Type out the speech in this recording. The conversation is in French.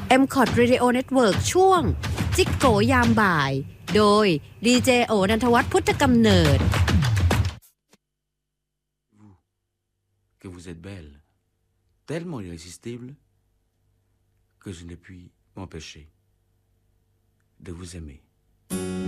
MCOT Radio Network ช่วงจิกโกยามบ่ายโดยดีเจโอนันทวัฒน์พุทธกำเนิด Que vous êtes belle, tellement irrésistible que je n'ai pu m'empêcher de vous aimer.